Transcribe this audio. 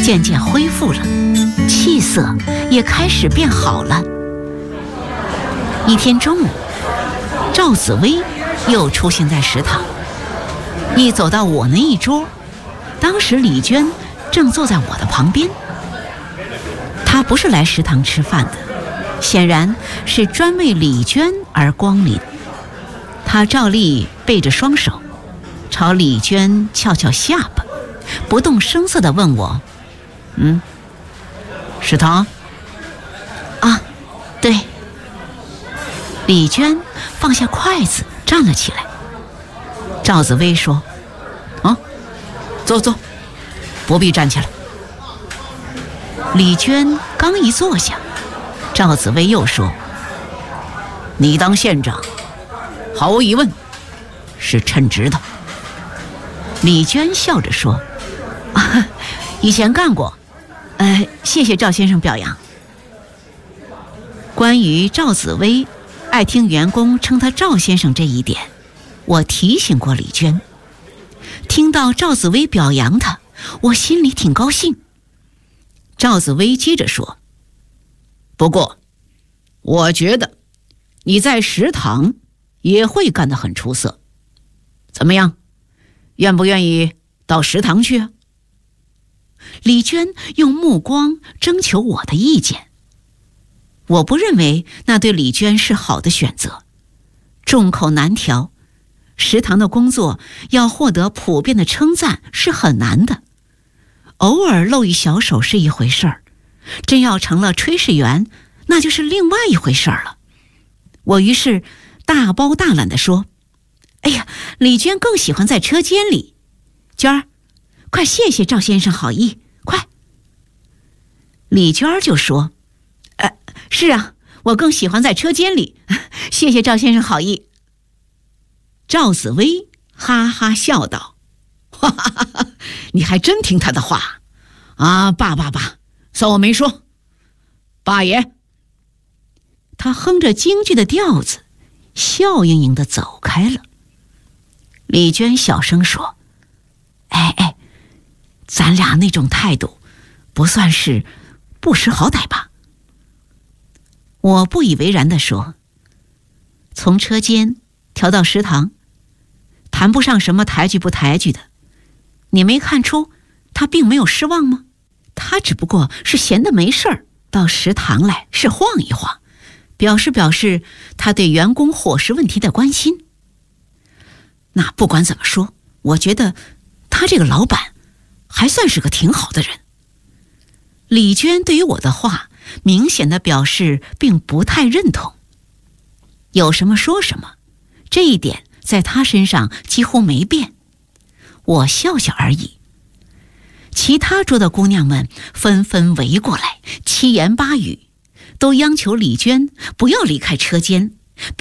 渐渐恢复了，气色也开始变好了。一天中午，赵紫薇又出现在食堂，一走到我那一桌，当时李娟正坐在我的旁边。她不是来食堂吃饭的，显然是专为李娟而光临。她照例背着双手，朝李娟翘翘下巴，不动声色地问我：“食堂？”“啊，对。”李娟放下筷子站了起来。赵紫薇说：“坐，不必站起来。”李娟刚一坐下，赵紫薇又说：“你当县长，毫无疑问是称职的。”李娟笑着说：“以前干过，谢谢赵先生表扬。”关于赵紫薇爱听员工称他赵先生这一点，我提醒过李娟。听到赵紫薇表扬他，我心里挺高兴。赵紫薇接着说：“不过，我觉得你在食堂也会干得很出色。怎么样，愿不愿意到食堂去啊？”李娟用目光征求我的意见。我不认为那对李娟是好的选择，众口难调，食堂的工作要获得普遍的称赞是很难的，偶尔露一小手是一回事儿，真要成了炊事员，那就是另外一回事儿了。我于是大包大揽地说：“哎呀，李娟更喜欢在车间里，娟儿，快谢谢赵先生好意，快。”李娟儿就说：“是啊，我更喜欢在车间里，谢谢赵先生好意。”赵紫薇哈哈笑道：“哈哈哈哈，你还真听他的话啊！爸，算我没说。爸爷。”他哼着京剧的调子，笑盈盈地走开了。李娟小声说：“哎，咱俩那种态度，不算是不识好歹吧？”我不以为然地说：“从车间调到食堂，谈不上什么抬举不抬举的。你没看出他并没有失望吗？他只不过是闲得没事儿，到食堂来是晃一晃，表示他对员工伙食问题的关心。那不管怎么说，我觉得他这个老板还算是个挺好的人。”李娟对于我的话明显的表示并不太认同，有什么说什么，这一点在她身上几乎没变。我笑笑而已。其他桌的姑娘们纷纷围过来，七言八语，都央求李娟不要离开车间，